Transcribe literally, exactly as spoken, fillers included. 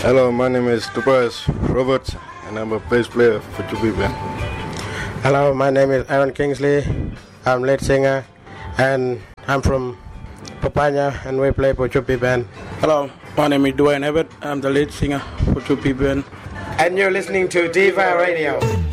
Hello, my name is Tobias Roberts, and I'm a bass player for Chupi Band. Hello, my name is Aaron Kingsley. I'm lead singer, and I'm from Papaya, and we play for Chupi Band. Hello, my name is Dwayne Everett. I'm the lead singer for Chupi Band. And you're listening to Diva Radio.